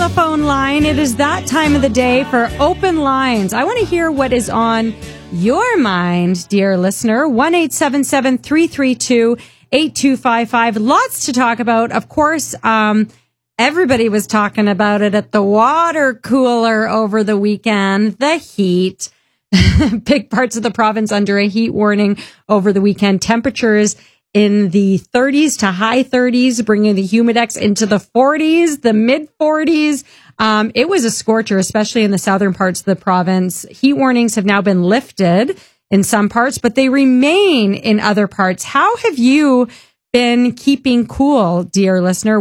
the phone line. It is that time of the day for open lines. I want to hear what is on your mind, dear listener. 1-877-332-8255. Lots to talk about. Of course, everybody was talking about it at the water cooler over the weekend. The heat. Big parts of the province under a heat warning over the weekend. Temperatures in the 30s to high 30s, bringing the humidex into the 40s, the mid 40s. It was a scorcher, especially in the southern parts of the province. Heat warnings have now been lifted in some parts, but they remain in other parts. How have you been keeping cool, dear listener?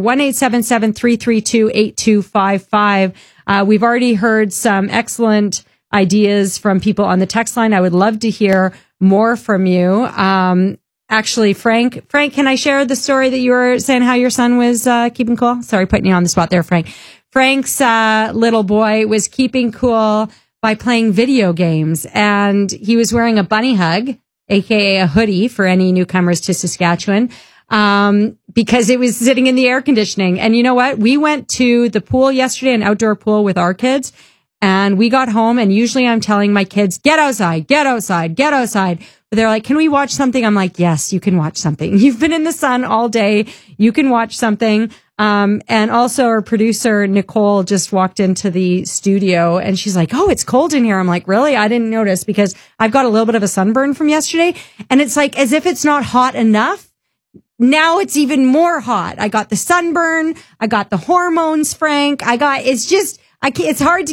1-877-332-8255. We've already heard some excellent ideas from people on the text line. I would love to hear more from you. Actually, Frank, can I share the story that you were saying how your son was keeping cool? Sorry, putting you on the spot there, Frank. Frank's little boy was keeping cool by playing video games, and he was wearing a bunny hug, aka a hoodie for any newcomers to Saskatchewan, because it was sitting in the air conditioning. And you know what? We went to the pool yesterday, an outdoor pool with our kids, and we got home, and usually I'm telling my kids, get outside, get outside, get outside. But they're like, can we watch something? I'm like, yes, you can watch something. You've been in the sun all day. You can watch something. And also our producer, Nicole, just walked into the studio and she's like, oh, it's cold in here. I'm like, really? I didn't notice because I've got a little bit of a sunburn from yesterday. And it's like as if it's not hot enough. Now it's even more hot. I got the sunburn. I got the hormones, Frank. it's hard to